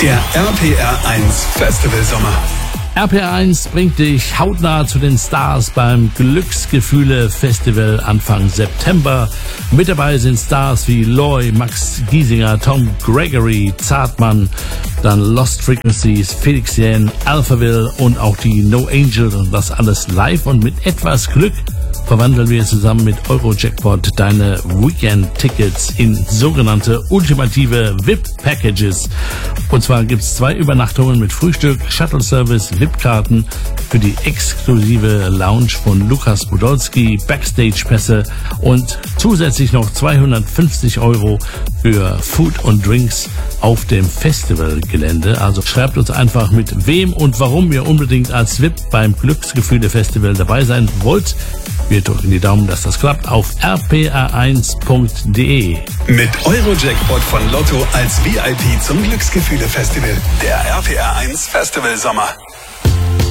Der RPR1 Festival Sommer. RPR1 bringt dich hautnah zu den Stars beim Glücksgefühle Festival Anfang September. Mit dabei sind Stars wie Loy, Max Giesinger, Tom Gregory, Zartmann, dann Lost Frequencies, Felix Jähn, Alphaville und auch die No Angel, und das alles live. Und mit etwas Glück verwandeln wir zusammen mit Eurojackpot deine Weekend-Tickets in sogenannte ultimative VIP-Packages. Und zwar gibt es 2 Übernachtungen mit Frühstück, Shuttle-Service, VIP-Karten für die exklusive Lounge von Lukas Podolski, Backstage-Pässe und zusätzlich noch 250 € für Food und Drinks auf dem Festivalgelände. Also schreibt uns einfach, mit wem und warum ihr unbedingt als VIP beim Glücksgefühle-Festival dabei sein wollt. Wir drücken die Daumen, dass das klappt, auf rpr1.de. Mit Eurojackpot von Lotto als VIP zum Glücksgefühle-Festival. Der RPR1 Festival Sommer.